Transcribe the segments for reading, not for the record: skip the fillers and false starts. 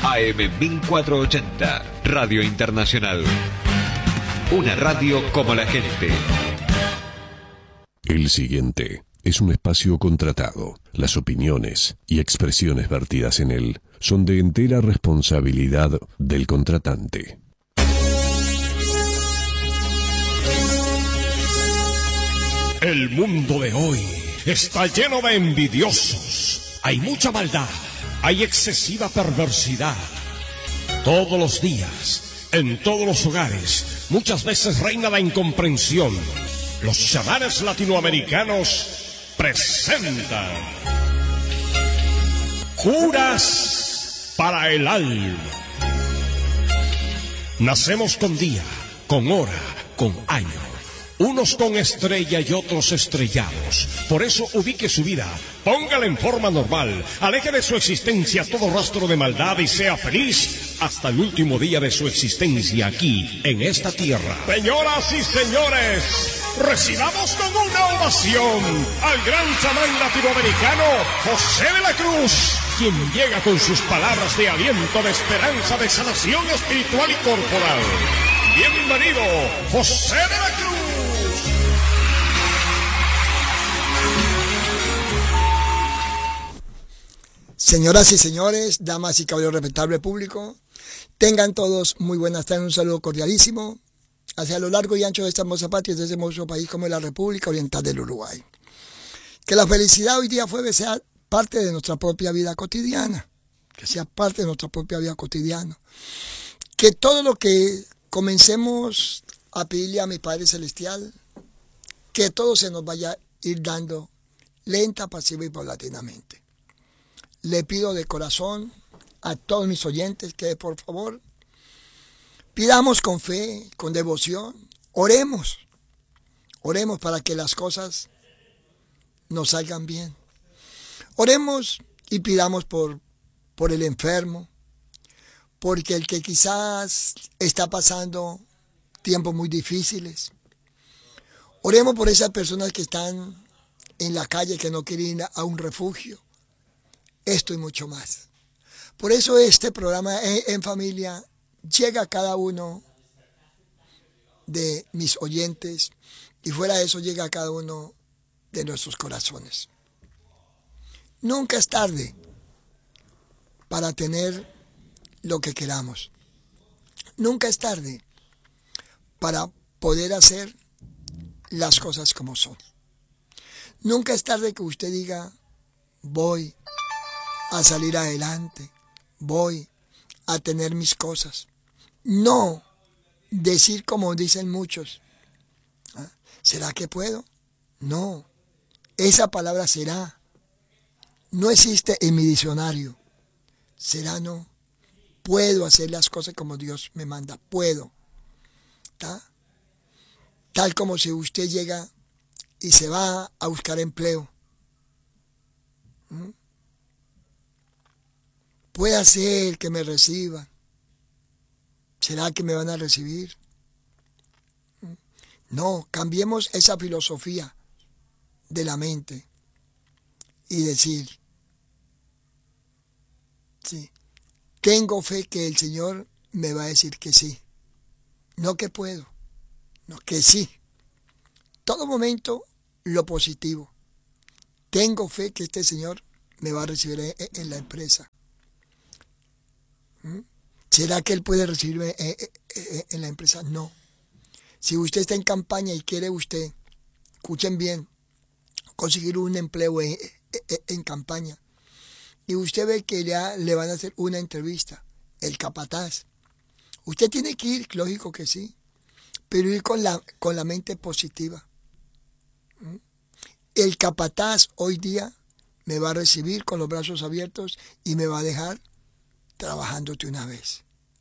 AM 1480, Radio Internacional. Una radio como la gente. El siguiente es un espacio contratado. Las opiniones y expresiones vertidas en él son de entera responsabilidad del contratante. El mundo de hoy está lleno de envidiosos. Hay mucha maldad, hay excesiva perversidad. Todos los días, en todos los hogares, muchas veces reina la incomprensión. Los chamanes latinoamericanos presentan Curas para el alma. Nacemos con día, con hora, con año. Unos con estrella y otros estrellados. Por eso ubique su vida, póngala en forma normal, aleje de su existencia todo rastro de maldad y sea feliz hasta el último día de su existencia aquí, en esta tierra. Señoras y señores, recibamos con una ovación al gran chamán latinoamericano José de la Cruz, quien llega con sus palabras de aliento, de esperanza, de sanación espiritual y corporal. Bienvenido, José de la Cruz. Señoras y señores, damas y caballeros, respetable público, tengan todos muy buenas tardes, un saludo cordialísimo hacia lo largo y ancho de esta hermosa patria, de ese hermoso país como es la República Oriental del Uruguay. Que la felicidad hoy día jueves sea parte de nuestra propia vida cotidiana, que sea parte de nuestra propia vida cotidiana. Que todo lo que comencemos a pedirle a mi Padre Celestial, que todo se nos vaya a ir dando lenta, pasiva y paulatinamente. Le pido de corazón a todos mis oyentes que por favor pidamos con fe, con devoción, oremos para que las cosas nos salgan bien. Oremos y pidamos por el enfermo, porque el que quizás está pasando tiempos muy difíciles. Oremos por esas personas que están en la calle, que no quieren ir a un refugio. Esto y mucho más. Por eso este programa en familia llega a cada uno de mis oyentes y fuera de eso llega a cada uno de nuestros corazones. Nunca es tarde para tener lo que queramos. Nunca es tarde para poder hacer las cosas como son. Nunca es tarde que usted diga, voy a salir adelante, voy a tener mis cosas. No decir como dicen muchos, ¿será que puedo? No, esa palabra será no existe en mi diccionario. Será no, puedo hacer las cosas como Dios me manda, puedo. ¿Tá? Tal como si usted llega y se va a buscar empleo. Puede ser que me reciban. ¿Será que me van a recibir? No, cambiemos esa filosofía de la mente y decir, sí, tengo fe que el Señor me va a decir que sí. No que puedo, no que sí. Todo momento lo positivo. Tengo fe que este Señor me va a recibir en la empresa. ¿Será que Él puede recibirme en la empresa? No. Si usted está en campaña y quiere usted, escuchen bien, conseguir un empleo en campaña, y usted ve que ya le van a hacer una entrevista, el capataz, usted tiene que ir, lógico que sí, pero ir con la mente positiva. El capataz hoy día me va a recibir con los brazos abiertos y me va a dejar trabajándote una vez.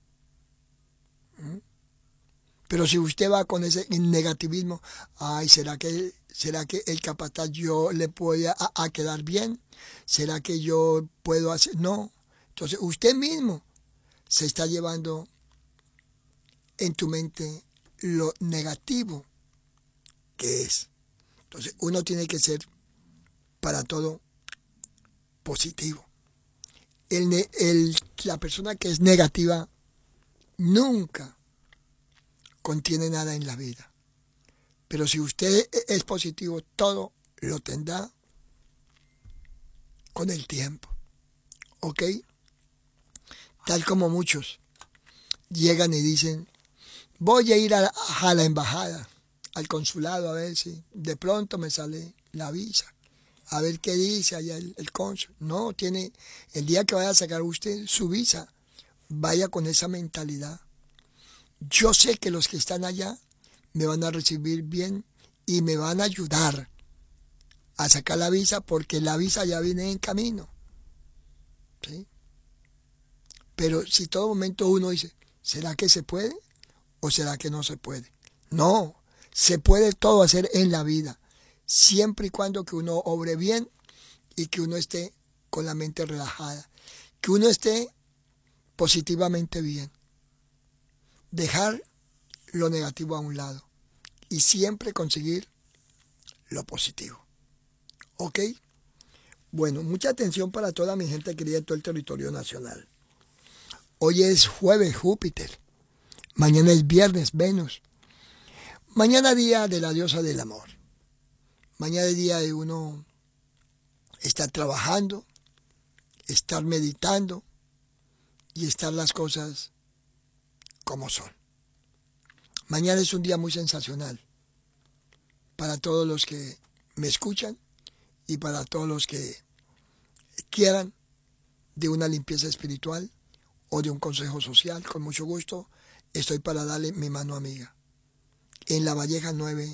Pero si usted va con ese negativismo, ay, ¿será que el capataz yo le puedo a quedar bien? ¿Será que yo puedo hacer? No. Entonces usted mismo se está llevando en tu mente lo negativo que es. Entonces uno tiene que ser para todo positivo. El la persona que es negativa nunca contiene nada en la vida. Pero si usted es positivo, todo lo tendrá con el tiempo. ¿Ok? Tal como muchos llegan y dicen, voy a ir a la embajada, al consulado, a ver si de pronto me sale la visa. A ver qué dice allá el cónsul. No, tiene el día que vaya a sacar usted su visa, vaya con esa mentalidad. Yo sé que los que están allá me van a recibir bien y me van a ayudar a sacar la visa porque la visa ya viene en camino. ¿Sí? Pero si todo momento uno dice, ¿será que se puede o será que no se puede? No, se puede todo hacer en la vida, siempre y cuando que uno obre bien y que uno esté con la mente relajada, que uno esté positivamente bien. Dejar lo negativo a un lado y siempre conseguir lo positivo. ¿Ok? Bueno, mucha atención para toda mi gente querida en todo el territorio nacional. Hoy es jueves Júpiter, mañana es viernes Venus, mañana día de la diosa del amor, mañana es día de uno estar trabajando, estar meditando y estar las cosas como son. Mañana es un día muy sensacional para todos los que me escuchan y para todos los que quieran de una limpieza espiritual o de un consejo social. Con mucho gusto estoy para darle mi mano amiga en La Valleja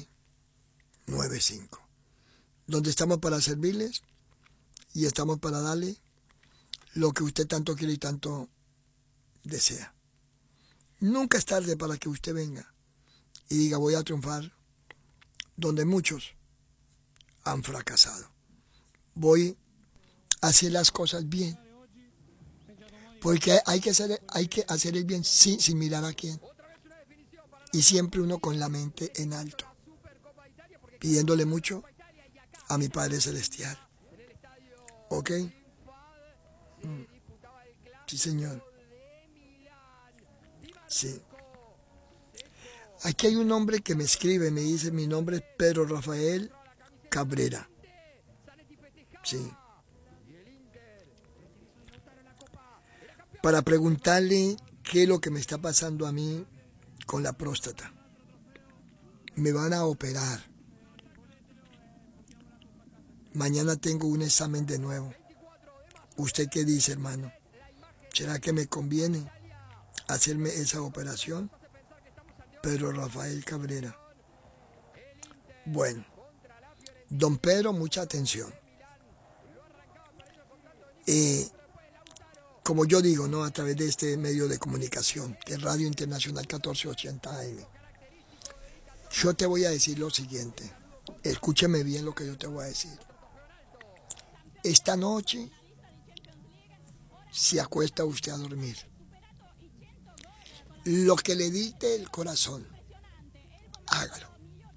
995, donde estamos para servirles y estamos para darle lo que usted tanto quiere y tanto desea. Nunca es tarde para que usted venga y diga voy a triunfar donde muchos han fracasado. Voy a hacer las cosas bien. Porque hay que hacer el bien sin mirar a quién. Y siempre uno con la mente en alto. Pidiéndole mucho a mi Padre Celestial. ¿Ok? Sí, señor. Sí. Aquí hay un hombre que me escribe, me dice, mi nombre es Pedro Rafael Cabrera. Sí. Para preguntarle qué es lo que me está pasando a mí con la próstata. Me van a operar. Mañana tengo un examen de nuevo. ¿Usted qué dice, hermano? ¿Será que me conviene hacerme esa operación? Pedro Rafael Cabrera. Bueno, don Pedro, mucha atención. Como yo digo, ¿no? A través de este medio de comunicación, que es Radio Internacional 1480 AM, yo te voy a decir lo siguiente. Escúcheme bien lo que yo te voy a decir. Esta noche se acuesta usted a dormir. Lo que le dicte el corazón, hágalo.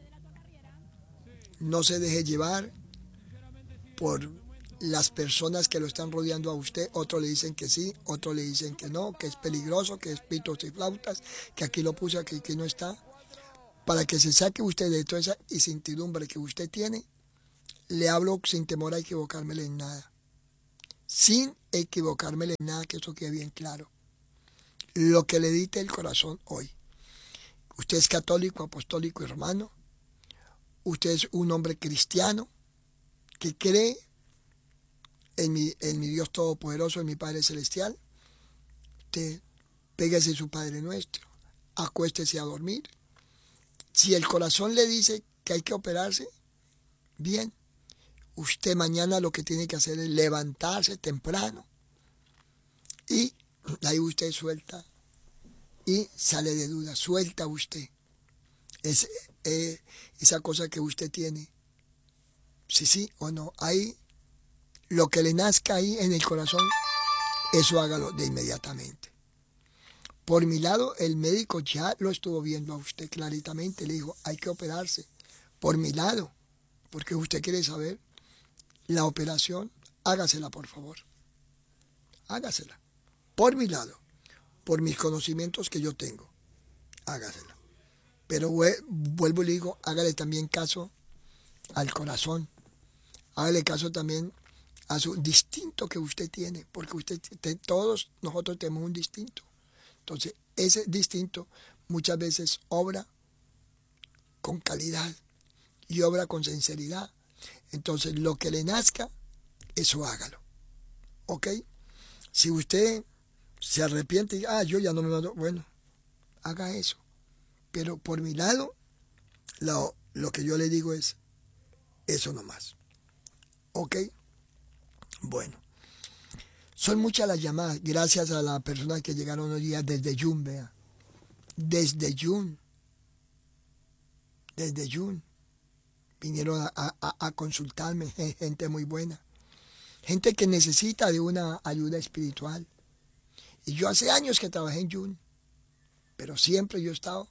No se deje llevar por las personas que lo están rodeando a usted. Otros le dicen que sí, otros le dicen que no, que es peligroso, que es pitos y flautas, que aquí lo puse, que aquí no está. Para que se saque usted de toda esa incertidumbre que usted tiene, le hablo sin temor a equivocármele en nada. Sin equivocármele en nada, que eso quede bien claro. Lo que le dicte el corazón hoy. Usted es católico, apostólico y romano. Usted es un hombre cristiano que cree en mi Dios Todopoderoso, en mi Padre Celestial. Usted pégase su Padre Nuestro, acuéstese a dormir. Si el corazón le dice que hay que operarse, bien. Usted mañana lo que tiene que hacer es levantarse temprano y ahí usted suelta y sale de duda, suelta usted esa cosa que usted tiene, si sí o no. Ahí lo que le nazca ahí en el corazón, eso hágalo de inmediatamente. Por mi lado, el médico ya lo estuvo viendo a usted claritamente, le dijo, hay que operarse. Por mi lado, porque usted quiere saber la operación, hágasela por favor. Hágasela. por mi lado, por mis conocimientos que yo tengo, hágasela. Pero vuelvo y le digo, hágale también caso al corazón, hágale caso también a su distinto que usted tiene, porque todos nosotros tenemos un distinto. Entonces, ese distinto muchas veces obra con calidad y obra con sinceridad. Entonces, lo que le nazca, eso hágalo. ¿Ok? Si usted se arrepiente y yo ya no me mando, bueno, haga eso. Pero por mi lado, lo que yo le digo es eso nomás. ¿Ok? Bueno. Son muchas las llamadas, gracias a las personas que llegaron hoy día desde Jun, vea. Desde Jun. Vinieron a consultarme, gente muy buena. Gente que necesita de una ayuda espiritual. Y yo hace años que trabajé en Jun, pero siempre yo he estado.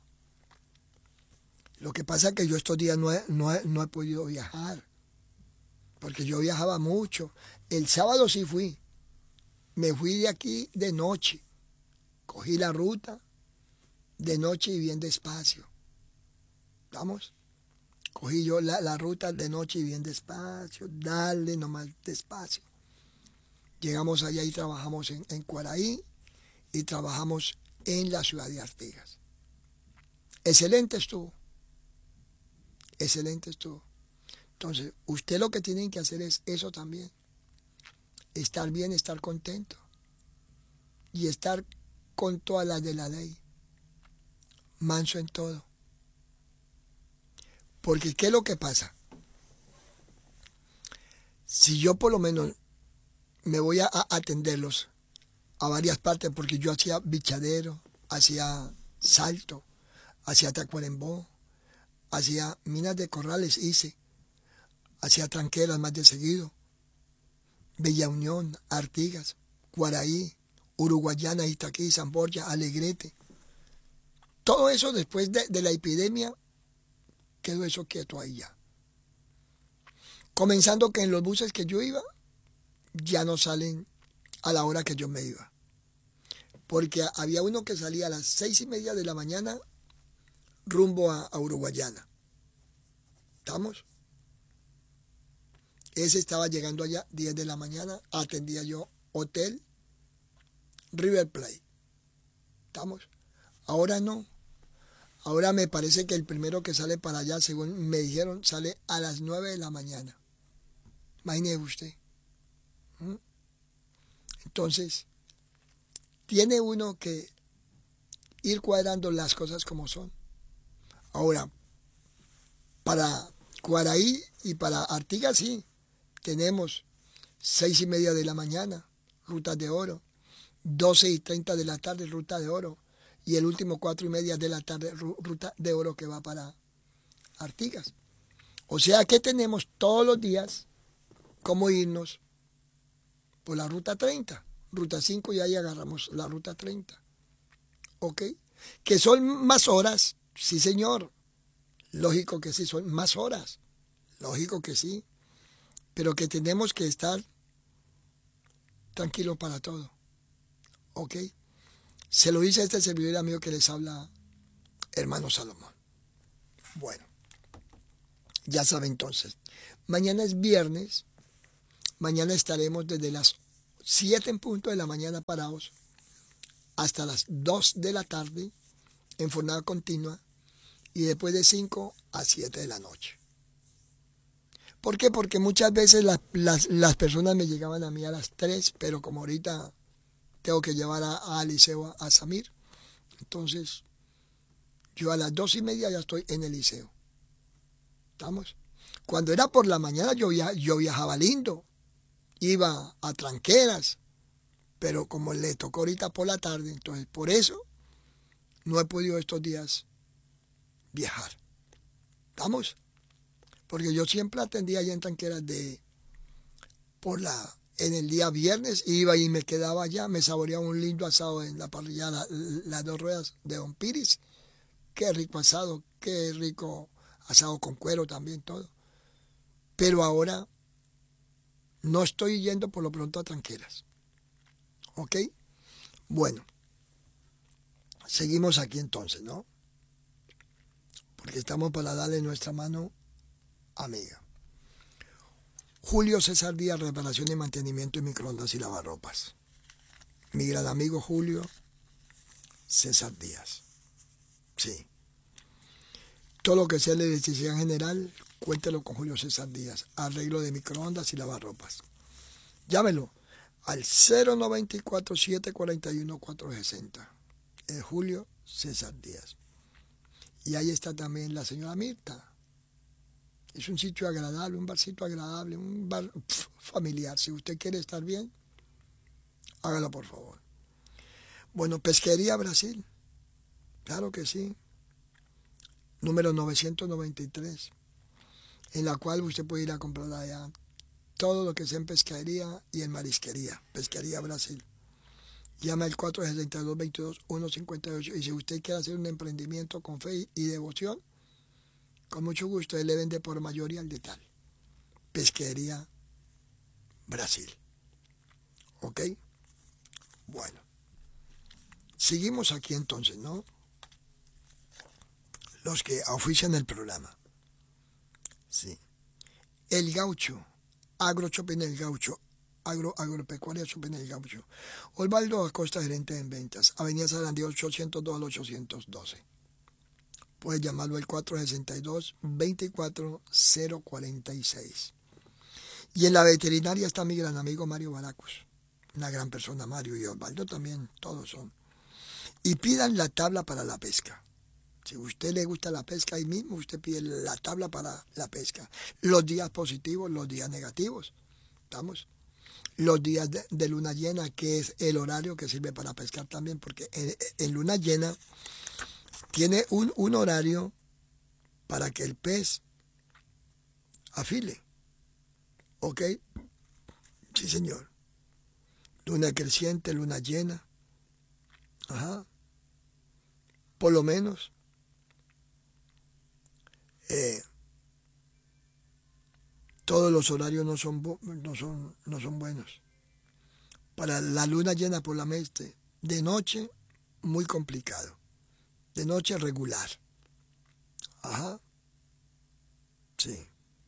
Lo que pasa es que yo estos días no he podido viajar, porque yo viajaba mucho. El sábado sí fui. Me fui de aquí de noche. Cogí la ruta de noche y bien despacio. ¿Vamos? Cogí yo la ruta de noche y bien despacio. Dale nomás despacio. Llegamos allá y trabajamos en Cuaraí y trabajamos en la ciudad de Artigas. Excelente estuvo. Excelente estuvo. Entonces, usted lo que tiene que hacer es eso también. Estar bien, estar contento. Y estar con todas las de la ley. Manso en todo. Porque, ¿qué es lo que pasa? Si yo por lo menos me voy a atenderlos a varias partes, porque yo hacía bichadero, hacía salto, hacía tacuarembó, hacía minas de corrales, hacía tranqueras más de seguido, Bella Unión, Artigas, Cuaraí, Uruguayana, Itaquí, San Borja, Alegrete. Todo eso después de la epidemia quedó eso quieto ahí ya. Comenzando que en los buses que yo iba ya no salen a la hora que yo me iba. Porque había uno que salía a las 6:30 de la mañana rumbo a Uruguayana. ¿Estamos? Ese estaba llegando allá 10 de la mañana, atendía yo Hotel River Plate. ¿Estamos? Ahora no. Ahora me parece que el primero que sale para allá, según me dijeron, sale a las 9 de la mañana. Imagínese usted. Entonces, tiene uno que ir cuadrando las cosas como son. Ahora, para Cuaraí y para Artigas sí, tenemos 6:30 de la mañana, rutas de oro, 12:30 de la tarde, ruta de oro, y el último 4:30 de la tarde, ruta de oro que va para Artigas. O sea que tenemos todos los días cómo irnos por la ruta 30, ruta 5 y ahí agarramos la ruta 30. ¿Ok? Que son más horas, sí señor. Lógico que sí, son más horas. Lógico que sí. Pero que tenemos que estar tranquilos para todo. ¿Ok? Se lo dice a este servidor amigo que les habla, hermano Salomón. Bueno, ya saben entonces. Mañana es viernes. Mañana estaremos desde las 7 en punto de la mañana parados hasta las 2 de la tarde en jornada continua y después de 5 a 7 de la noche. ¿Por qué? Porque muchas veces las personas me llegaban a mí a las 3, pero como ahorita tengo que llevar a Liceo a Samir, entonces yo a las 2:30 ya estoy en el liceo. ¿Estamos? Cuando era por la mañana yo viajaba lindo, iba a tranqueras, pero como le tocó ahorita por la tarde, entonces por eso no he podido estos días viajar. ¿Estamos? Porque yo siempre atendía allá en tranqueras en el día viernes, iba y me quedaba allá, me saboreaba un lindo asado en la parrilla, las 2 ruedas de Don Piris. Qué rico asado, qué rico asado con cuero también, todo. Pero ahora no estoy yendo por lo pronto a tranqueras. ¿Ok? Bueno, seguimos aquí entonces, ¿no? Porque estamos para darle nuestra mano amiga. Julio César Díaz, reparación y mantenimiento de microondas y lavarropas. Mi gran amigo Julio César Díaz. Sí. Todo lo que sea de electricidad general, cuéntelo con Julio César Díaz. Arreglo de microondas y lavarropas. Llámelo al 094-741-460. Es Julio César Díaz. Y ahí está también la señora Mirta. Es un sitio agradable, un barcito agradable, un bar familiar. Si usted quiere estar bien, hágalo por favor. Bueno, Pesquería Brasil. Claro que sí. Número 993. En la cual usted puede ir a comprar allá todo lo que sea en pesquería y en marisquería. Pesquería Brasil. Llama al 462-22-158. Y si usted quiere hacer un emprendimiento con fe y devoción, con mucho gusto, él le vende por mayoría al detal. Pesquería Brasil. ¿Ok? Bueno. Seguimos aquí entonces, ¿no? Los que ofician el programa. Sí. El Gaucho. Agrochopping El Gaucho. Agropecuaria Shopping El Gaucho. Osvaldo Acosta, gerente en ventas. Avenida Sarandí 802 al 812. Puedes llamarlo al 462-24046. Y en la veterinaria está mi gran amigo Mario Baracus. Una gran persona, Mario, y Osvaldo también, todos son. Y pidan la tabla para la pesca. Si a usted le gusta la pesca, ahí mismo usted pide la tabla para la pesca. Los días positivos, los días negativos. ¿Estamos? Los días de luna llena, que es el horario que sirve para pescar también, porque en luna llena tiene un horario para que el pez afile. ¿Ok? Sí, señor. Luna creciente, luna llena. Ajá. Por lo menos. Todos los horarios no son buenos. Para la luna llena por la noche, de noche, muy complicado. De noche regular. Ajá. Sí.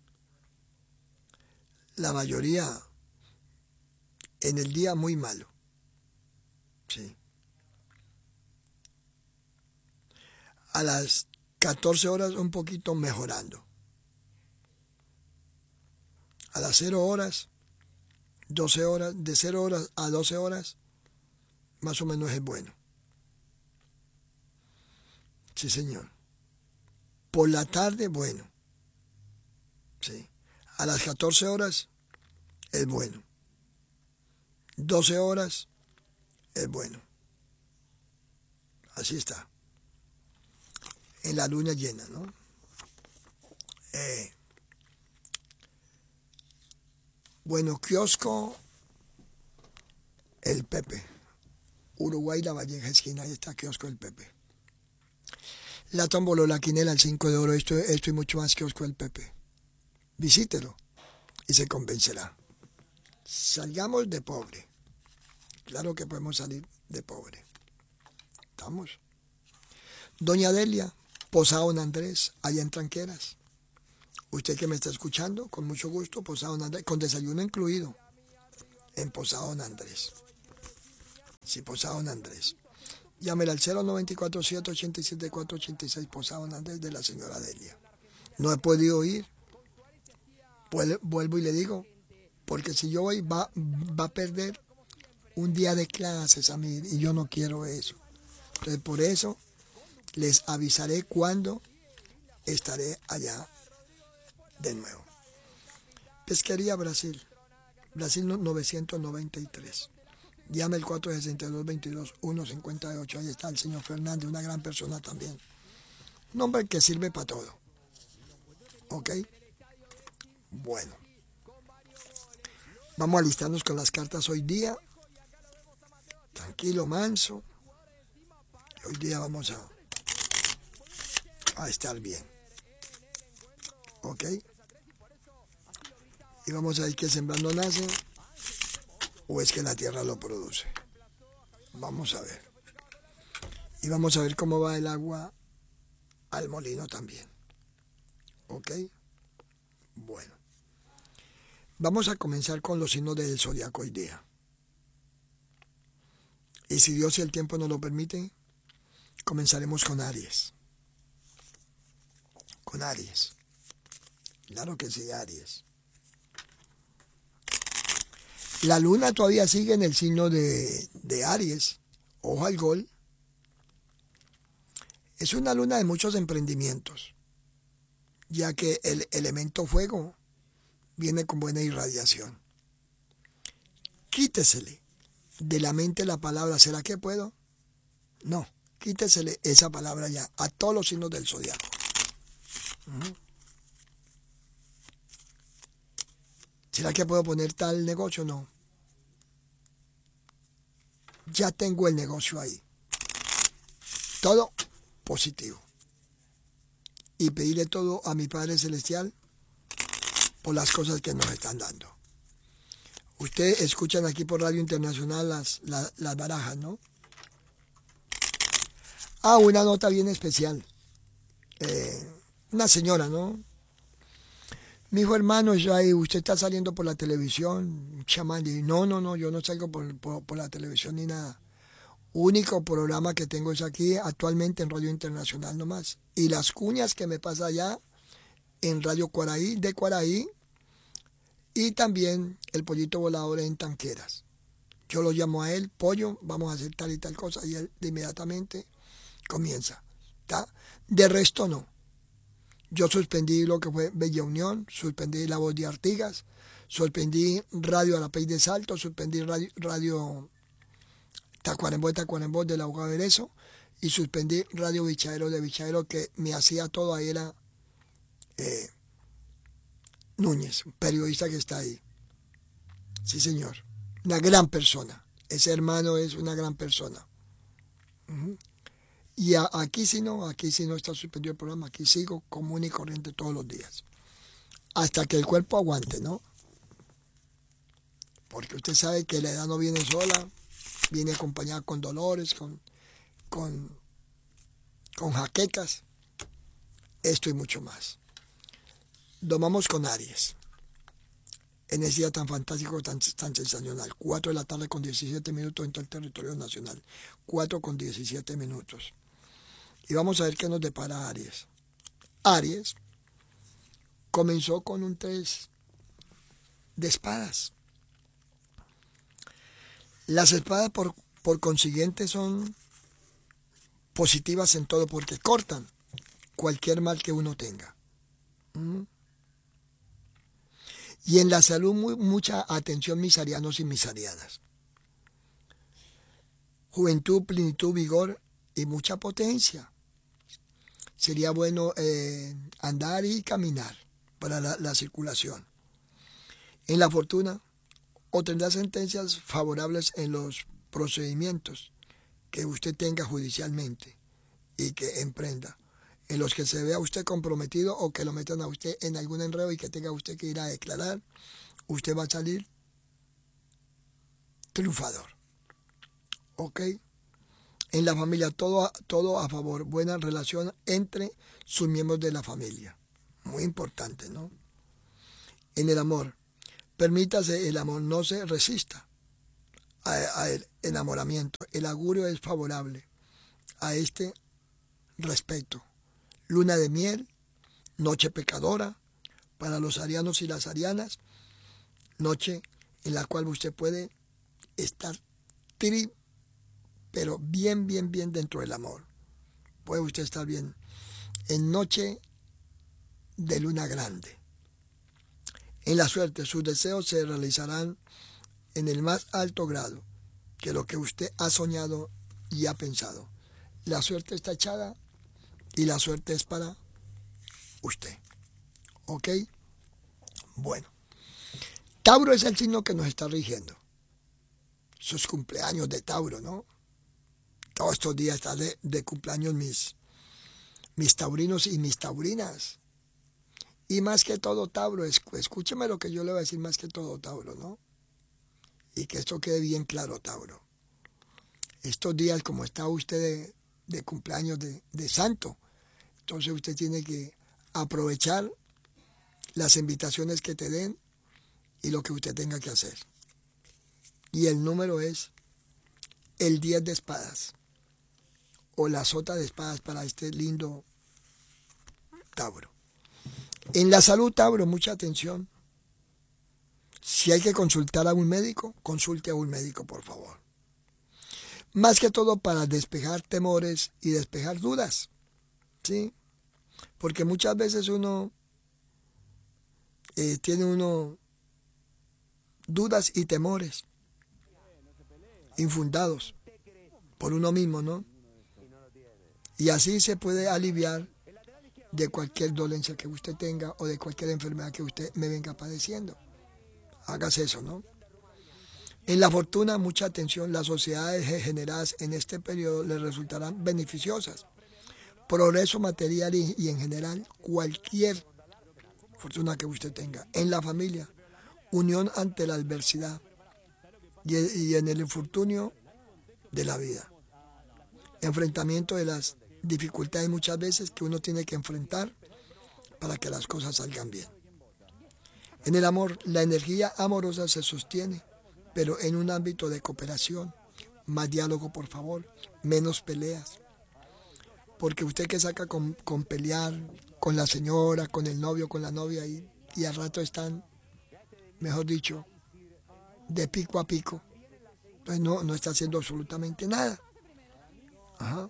La mayoría en el día muy malo. Sí. A las 14 horas un poquito mejorando. A las 0 horas, 12 horas, de 0 horas a 12 horas, más o menos es bueno. Sí, señor. Por la tarde, bueno. Sí. A las 14 horas es bueno. 12 horas es bueno. Así está. En la luna llena, ¿no? Bueno, kiosco El Pepe. Uruguay, La Valleja, esquina. Ahí está kiosco El Pepe. La tómbola, la quinela, el 5 de oro, esto y mucho más kiosco El Pepe. Visítelo y se convencerá. Salgamos de pobre. Claro que podemos salir de pobre. ¿Estamos? Doña Delia, Posada Don Andrés, allá en Tranqueras. Usted que me está escuchando, con mucho gusto, Posada Don Andrés, con desayuno incluido, en Posada Don Andrés. Sí, Posada Don Andrés. Llámela al 094-787-486, Posada Don Andrés, de la señora Delia. No he podido ir. Vuelvo y le digo, porque si yo voy va a perder un día de clases a mí, y yo no quiero eso. Entonces por eso les avisaré cuando estaré allá de nuevo. Pesquería Brasil, Brasil 993. Llame el 462-22-158. Ahí está el señor Fernández, una gran persona también. Un hombre que sirve para todo. ¿Ok? Bueno. Vamos a alistarnos con las cartas hoy día. Tranquilo, manso. Hoy día vamos a estar bien. ¿Ok? Y vamos a ver que sembrando nace o es que la tierra lo produce. Vamos a ver. Y vamos a ver cómo va el agua al molino también. ¿Ok? Bueno. Vamos a comenzar con los signos del zodiaco hoy día. Y si Dios y el tiempo nos lo permiten, comenzaremos con Aries. Con Aries. Claro que sí, Aries. La luna todavía sigue en el signo de Aries. Ojo al gol. Es una luna de muchos emprendimientos, ya que el elemento fuego viene con buena irradiación. Quítesele de la mente la palabra ¿será que puedo? No, quítesele esa palabra ya a todos los signos del zodiaco. ¿Será que puedo poner tal negocio? No. Ya tengo el negocio ahí. Todo positivo. Y pedirle todo a mi Padre Celestial por las cosas que nos están dando. Ustedes escuchan aquí por Radio Internacional las barajas, ¿no? Una nota bien especial. Una señora, ¿no? Mi hijo hermano, usted está saliendo por la televisión, un chamán. Y no, yo no salgo por la televisión ni nada. Único programa que tengo es aquí actualmente en Radio Internacional nomás. Y las cuñas que me pasa allá en Radio Cuaraí, de Cuaraí, y también el pollito volador en Tanqueras. Yo lo llamo a él, pollo, vamos a hacer tal y tal cosa, y él de inmediatamente comienza. ¿Tá? De resto no. Yo suspendí lo que fue Bella Unión, suspendí La Voz de Artigas, suspendí Radio Arapey de Salto, suspendí Radio Tacuarembó del Abogado Berezo, y suspendí Radio Bichaero de Bichaero, que me hacía todo ahí era Núñez, periodista que está ahí. Sí, señor. Una gran persona. Ese hermano es una gran persona. Y aquí sí no está suspendido el programa. Aquí sigo común y corriente todos los días. Hasta que el cuerpo aguante, ¿no? Porque usted sabe que la edad no viene sola, viene acompañada con dolores, con jaquecas, esto y mucho más. Domamos con Aries. En ese día tan fantástico, tan sensacional. 4 de la tarde con 17 minutos en todo el territorio nacional. 4 con 17 minutos. Y vamos a ver qué nos depara Aries. Aries comenzó con un 3 de espadas. Las espadas por consiguiente son positivas en todo porque cortan cualquier mal que uno tenga. Y en la salud mucha atención, misarianos y misarianas. Juventud, plenitud, vigor y mucha potencia. Sería bueno andar y caminar para la circulación. En la fortuna, obtendrá sentencias favorables en los procedimientos que usted tenga judicialmente y que emprenda, en los que se vea usted comprometido o que lo metan a usted en algún enredo y que tenga usted que ir a declarar, usted va a salir triunfador. ¿Ok? En la familia todo a favor, buena relación entre sus miembros de la familia. Muy importante, ¿no? En el amor, permítase el amor, no se resista al enamoramiento. El augurio es favorable a este respecto. Luna de miel, noche pecadora para los arianos y las arianas, noche en la cual usted puede estar pero bien dentro del amor. Puede usted estar bien. En noche de luna grande. En la suerte, sus deseos se realizarán en el más alto grado que lo que usted ha soñado y ha pensado. La suerte está echada y la suerte es para usted. ¿Ok? Bueno. Tauro es el signo que nos está rigiendo. Sus cumpleaños de Tauro, ¿no? Todos estos días están de cumpleaños mis taurinos y mis taurinas. Y más que todo, Tauro, escúcheme lo que yo le voy a decir, más que todo, Tauro, ¿no? Y que esto quede bien claro, Tauro. estos días como está usted de cumpleaños de santo, entonces usted tiene que aprovechar las invitaciones que te den y lo que usted tenga que hacer. Y el número es el 10 de espadas o la sota de espadas para este lindo Tauro. En la salud, Tauro, mucha atención. Si hay que consultar a un médico, consulte a un médico, por favor. Más que todo para despejar temores y despejar dudas, ¿sí? Porque muchas veces tiene dudas y temores infundados por uno mismo, ¿no? Y así se puede aliviar de cualquier dolencia que usted tenga o de cualquier enfermedad que usted me venga padeciendo. Hágase eso, ¿no? En la fortuna, mucha atención. Las sociedades generadas en este periodo les resultarán beneficiosas. Progreso material y en general cualquier fortuna que usted tenga. En la familia, unión ante la adversidad y en el infortunio de la vida. Enfrentamiento de las dificultades muchas veces que uno tiene que enfrentar para que las cosas salgan bien. En el amor, la energía amorosa se sostiene, pero en un ámbito de cooperación. Más diálogo, por favor, menos peleas. Porque usted que saca con pelear con la señora, con el novio, con la novia, y al rato están, mejor dicho, de pico a pico. Entonces no está haciendo absolutamente nada. Ajá.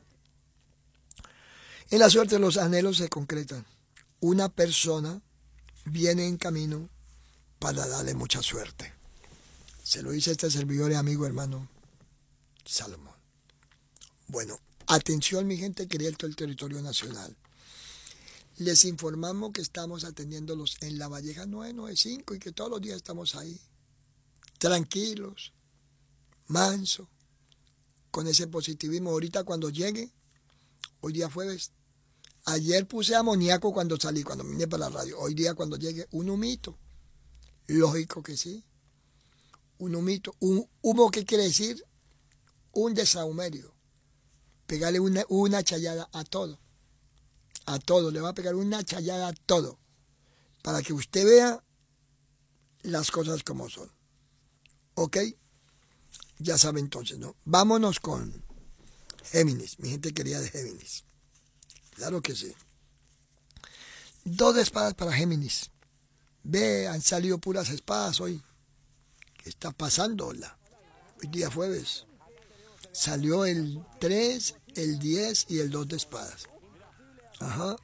En la suerte los anhelos se concretan. Una persona viene en camino para darle mucha suerte. Se lo dice este servidor y amigo hermano Salomón. Bueno, atención mi gente querida de todo el territorio nacional. Les informamos que estamos atendiéndolos en La Valleja 995 y que todos los días estamos ahí, tranquilos, manso, con ese positivismo. Ahorita cuando llegue, hoy día jueves, ayer puse amoníaco cuando salí, cuando vine para la radio. Hoy día cuando llegue, un humito. Lógico que sí. Un humito. Un humo, ¿qué quiere decir? Un desahumerio. Pegarle una chayada a todo. A todo. Le va a pegar una chayada a todo. Para que usted vea las cosas como son. ¿Ok? Ya sabe entonces, ¿no? Vámonos con Géminis. Mi gente querida de Géminis. Claro que sí. 2 de espadas para Géminis. Ve, han salido puras espadas hoy. ¿Qué está pasando? Hoy día jueves. Salió el 3, el 10 y el 2 de espadas. Ajá.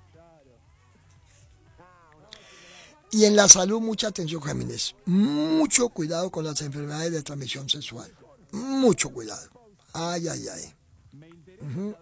Y en la salud, mucha atención, Géminis. Mucho cuidado con las enfermedades de transmisión sexual. Mucho cuidado. Ay, ay, ay. Uh-huh.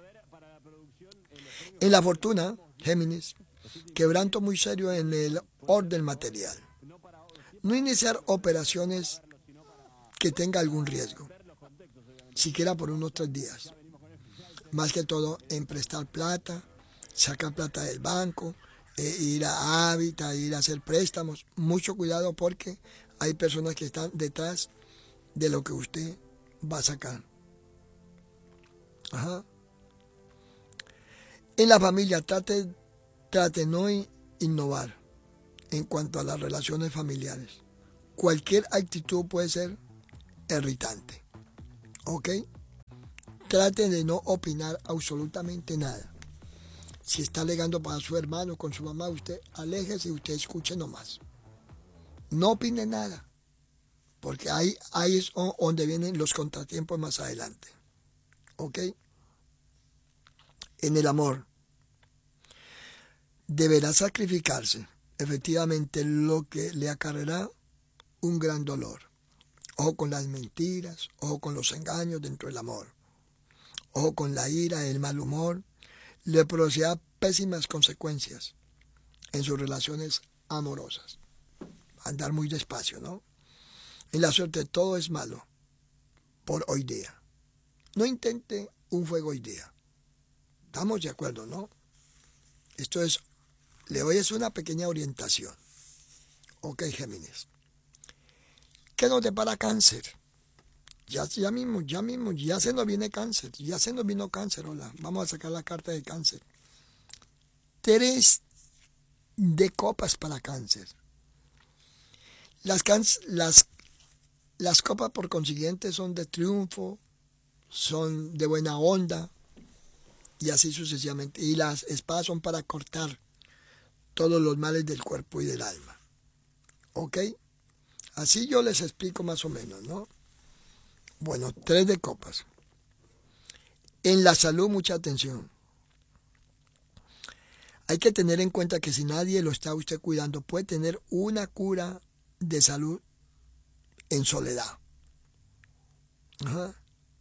En la fortuna, Géminis, quebranto muy serio en el orden material. No iniciar operaciones que tenga algún riesgo, siquiera por unos 3 días. Más que todo en prestar plata, sacar plata del banco, ir a Hábitat, ir a hacer préstamos. Mucho cuidado porque hay personas que están detrás de lo que usted va a sacar. Ajá. En la familia, trate no innovar en cuanto a las relaciones familiares. Cualquier actitud puede ser irritante. ¿Ok? Trate de no opinar absolutamente nada. Si está alegando para su hermano, con su mamá, usted aléjese y usted escuche nomás. No opine nada. Porque ahí es donde vienen los contratiempos más adelante. ¿Ok? En el amor. Deberá sacrificarse, efectivamente, lo que le acarreará un gran dolor. Ojo con las mentiras, ojo con los engaños dentro del amor. Ojo con la ira, el mal humor. Le producirá pésimas consecuencias en sus relaciones amorosas. Andar muy despacio, ¿no? En la suerte todo es malo por hoy día. No intente un fuego hoy día. Estamos de acuerdo, ¿no? Esto es, le doy es una pequeña orientación. Ok, Géminis. ¿Qué nos depara Cáncer? Ya mismo, ya se nos viene cáncer, ya se nos vino cáncer, hola. Vamos a sacar la carta de cáncer. 3 de copas para cáncer. Las copas, por consiguiente, son de triunfo, son de buena onda, y así sucesivamente. Y las espadas son para cortar todos los males del cuerpo y del alma. ¿Ok? Así yo les explico más o menos, ¿no? Bueno, 3 de copas. En la salud, mucha atención. Hay que tener en cuenta que si nadie lo está usted cuidando, puede tener una cura de salud en soledad. Ajá.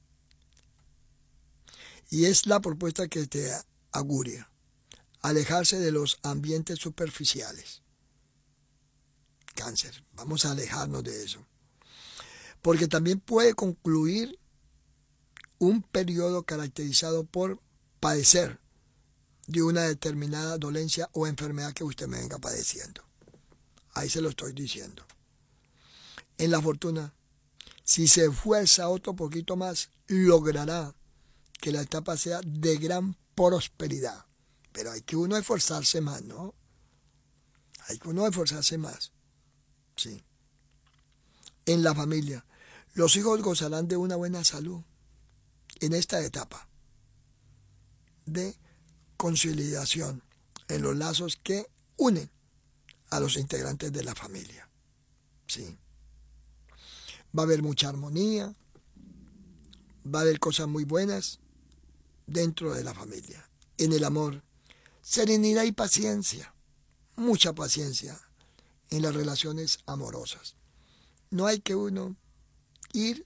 Y es la propuesta que te auguria. Alejarse de los ambientes superficiales. Cáncer, vamos a alejarnos de eso. Porque también puede concluir un periodo caracterizado por padecer de una determinada dolencia o enfermedad que usted me venga padeciendo. Ahí se lo estoy diciendo. En la fortuna, si se esfuerza otro poquito más, logrará que la etapa sea de gran prosperidad. Pero hay que uno esforzarse más, ¿no? Hay que uno esforzarse más. Sí. En la familia, los hijos gozarán de una buena salud en esta etapa de conciliación en los lazos que unen a los integrantes de la familia. Sí. Va a haber mucha armonía, va a haber cosas muy buenas dentro de la familia. En el amor, serenidad y paciencia, mucha paciencia en las relaciones amorosas. No hay que uno ir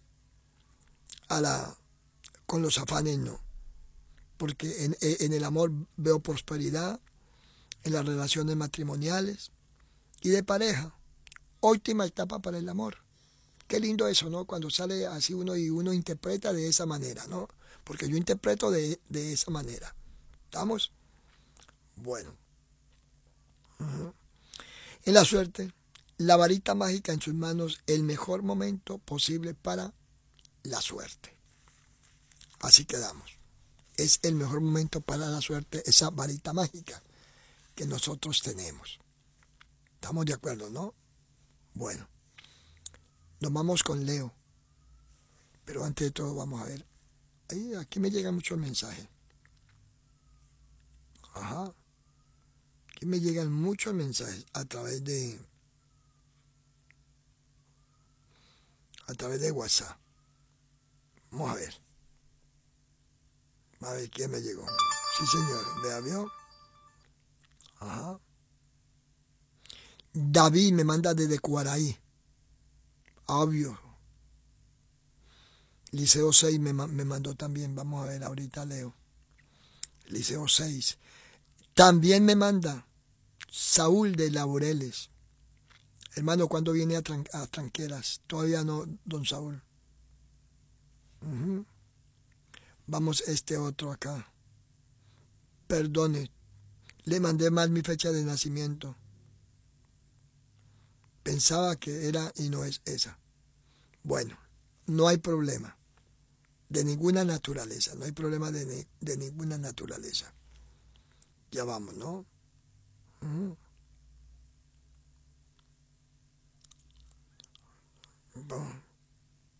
con los afanes, no. Porque en el amor veo prosperidad, en las relaciones matrimoniales y de pareja. Óptima etapa para el amor. Qué lindo eso, ¿no? Cuando sale así uno y uno interpreta de esa manera, ¿no? Porque yo interpreto de esa manera. ¿Estamos? Bueno. Uh-huh. En la suerte, la varita mágica en sus manos, el mejor momento posible para la suerte. Así quedamos. Es el mejor momento para la suerte, esa varita mágica que nosotros tenemos. ¿Estamos de acuerdo, no? Bueno, nos vamos con Leo. Pero antes de todo vamos a ver. Aquí me llegan muchos mensajes. Ajá. Aquí me llegan muchos mensajes a través de WhatsApp. Vamos a ver. A ver quién me llegó. Sí, señor. ¿Me vio? Ajá. David me manda desde Cuaraí. Obvio. Liceo 6 me mandó también. Vamos a ver ahorita, Leo. Liceo 6. También me manda Saúl de Laureles. Hermano, ¿cuándo viene a Tranqueras? Todavía no, don Saúl. Uh-huh. Vamos este otro acá. Perdone, le mandé mal mi fecha de nacimiento. Pensaba que era y no es esa. Bueno, no hay problema de ninguna naturaleza. No hay problema de ninguna naturaleza. Ya vamos, ¿no? Uh-huh. Bueno.